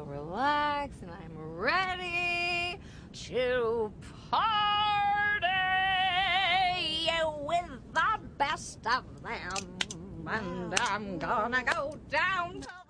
feel relaxed, and I'm ready to party with the best of them. And I'm gonna go downtown.